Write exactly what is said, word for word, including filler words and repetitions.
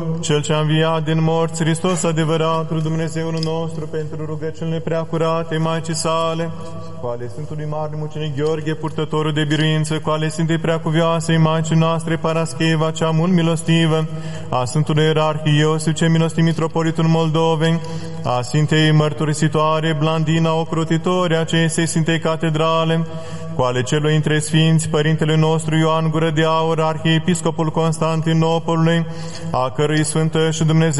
Cel ce a înviat din morți, Hristos adevăratul Dumnezeul nostru, pentru rugăciunile preacurate Maicii sale, cu ale Sfântului Mare Mucenic Gheorghe, purtătorul de biruință, cu ale Sfintei Preacuvioasei Maicii noastre, Parascheva, cea mult milostivă, a Sfântului Ierarhie Iosif, ce milostiv Mitropolitul Moldovei, a Sfintei Mărturisitoare Blandina, ocrotitoare acestei Sfintei Catedrale, cu ale celor dintre Sfinți, Părintele nostru Ioan Gură de Aur, Arhiepiscopul Constantinopolului, a cărui Sfântă și Dumnezeu